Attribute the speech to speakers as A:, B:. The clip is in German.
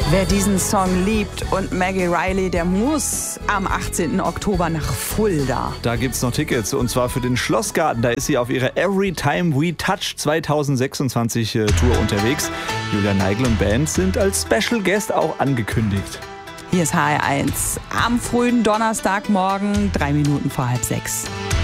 A: Wer diesen Song liebt und Maggie Reilly, der muss am 18. Oktober nach Fulda.
B: Da gibt's noch Tickets und zwar für den Schlossgarten. Da ist sie auf ihrer Every Time We Touch 2026 Tour unterwegs. Julia Neigl und Band sind als Special Guest auch angekündigt.
A: Hier ist HR1 am frühen Donnerstagmorgen, 3 Minuten vor halb 6.